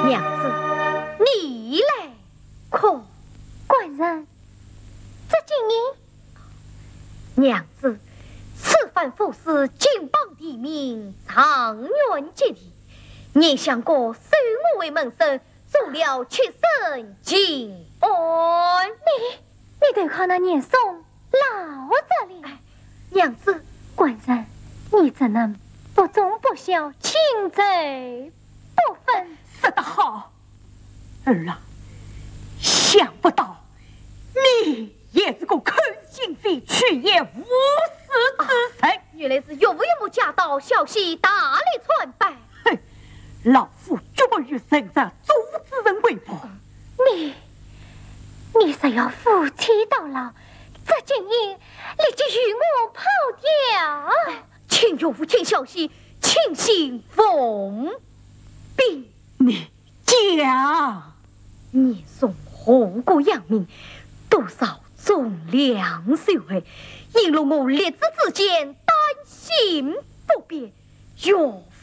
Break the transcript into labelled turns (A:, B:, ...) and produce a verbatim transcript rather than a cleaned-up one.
A: 娘子，你来可？
B: 官人，这今日，
A: 娘子，此番府司金榜题名，长远接替，你想过收我为门生，做了妾身敬安。
B: 你你对靠那年送老着了。
A: 哎，娘子，
B: 官人，你怎能不忠不孝，轻贼不分？
C: 说得好，儿啊，想不到你也是个口心非，却也无私之人。
A: 原来是岳父岳母驾到，消息大力传百。
C: 哼，老夫绝不与圣上阻止人为婆。
B: 你你是要夫妻到老，这今日立即与我跑掉。
A: 请岳父听消息，请信奉禀。
C: 你讲，
A: 你送红国扬名，多少忠良受惠，引入我列子之间，担心不便，岳